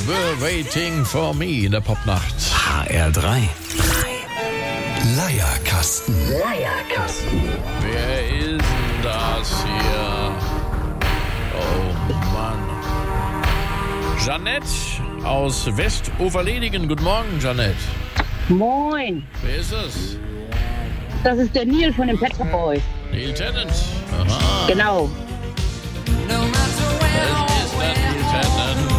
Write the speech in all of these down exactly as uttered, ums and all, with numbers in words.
were waiting for me in der Popnacht. H R drei. Leierkasten. Leierkasten. Wer ist denn das hier? Oh Mann. Jeanette aus Westoverledigen. Guten Morgen, Jeanette. Moin. Wer ist es? Das ist der Neil von den Pet Shop Boys. Neil Tennant. Aha. Genau. Das ist der Neil Tennant.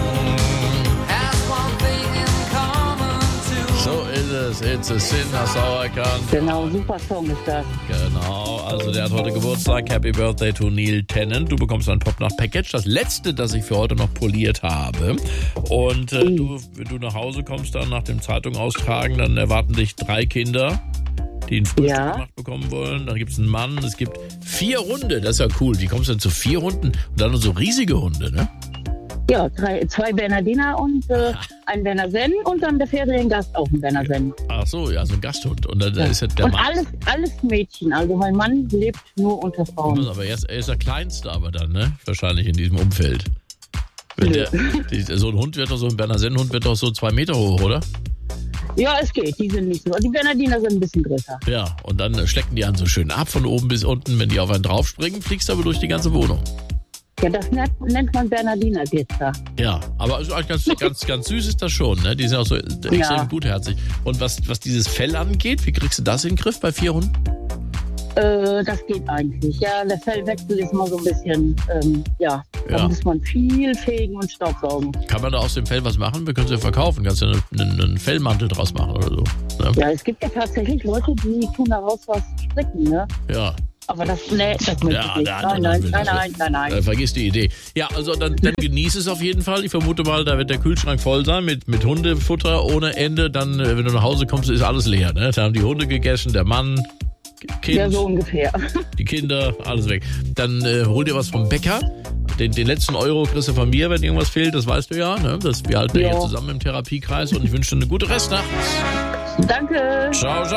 So ist es. It's a sin, das Sauerkant. Genau, super Song ist das. Genau, also der hat heute Geburtstag. Happy Birthday to Neil Tennant. Du bekommst ein Popnacht-Package, das letzte, das ich für heute noch poliert habe. Und äh, du, wenn du nach Hause kommst, dann nach dem Zeitung austragen, dann erwarten dich drei Kinder, die ein Frühstück Ja. gemacht bekommen wollen. Dann gibt es einen Mann, es gibt vier Hunde, das ist ja cool. Wie kommst du denn zu vier Hunden? Und dann noch so riesige Hunde, ne? Ja, drei, zwei Bernardiner und äh, ein Berner Senn und dann der Feriengast auch ein Berner Senn. Ach so, ja, so ein Gasthund. Und dann Ja. ist ja der Und Mann. alles, alles Mädchen. Also mein Mann lebt nur unter Frauen. Aber er ist, er ist der Kleinste aber dann, ne? Wahrscheinlich in diesem Umfeld. Wenn der, die, so ein Hund wird doch so, ein Berner Senn-Hund wird doch so zwei Meter hoch, oder? Ja, es geht. Die sind nicht so. Die Bernardiner sind ein bisschen größer. Ja, und dann schlecken die einen so schön ab von oben bis unten. Wenn die auf einen draufspringen, fliegst du aber durch die ganze Wohnung. Ja, das nennt, nennt man Bernardiner Glitzer. Ja, aber also ganz, ganz, ganz süß ist das schon, ne? Die sind auch so extrem Ja. gutherzig. Und was, was dieses Fell angeht, wie kriegst du das in den Griff bei vier Hunden? Äh, das geht eigentlich. Ja, der Fellwechsel ist mal so ein bisschen, ähm, ja, da Ja. muss man viel fegen und staubsaugen. Kann man da aus dem Fell was machen? Wir können es ja verkaufen. Kannst du einen, einen, einen Fellmantel draus machen oder so. Ne? Ja, es gibt ja tatsächlich Leute, die tun daraus was stricken, ne? Ja. Aber das, nee, das möchte Ja, ich nicht. der andere Nein, nein, will nein, das nein, nein, nein. Äh, vergiss die Idee. Ja, also dann, dann genieß es auf jeden Fall. Ich vermute mal, da wird der Kühlschrank voll sein mit, mit Hundefutter ohne Ende. Dann, äh, wenn du nach Hause kommst, ist alles leer. Ne? Da haben die Hunde gegessen, der Mann, Kind, Ja, so ungefähr. die Kinder, alles weg. Dann äh, hol dir was vom Bäcker. Den, den letzten Euro kriegst du von mir, wenn irgendwas fehlt, das weißt du ja. Ne? Das, wir halten ja Ja. hier zusammen im Therapiekreis und ich wünsche dir eine gute Restnacht. Danke. Ciao, ciao.